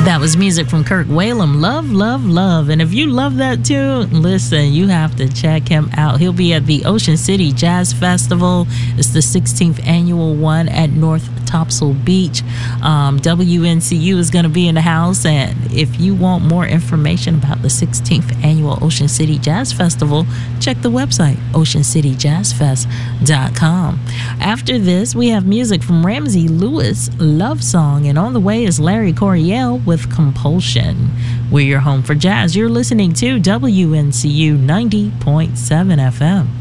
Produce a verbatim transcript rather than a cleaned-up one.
That was music from Kirk Whalum. Love, love, love. And if you love that tune, listen, you have to check him out. He'll be at the Ocean City Jazz Festival. It's the sixteenth annual one at North Topsail Beach. Um, W N C U is going to be in the house. And if you want more information about the sixteenth annual Ocean City Jazz Festival, check the website, ocean city jazz fest dot com. After this, we have music from Ramsey Lewis, Love Song. And on the way is Larry Coryell with Compulsion. We're your home for jazz. You're listening to W N C U ninety point seven F M.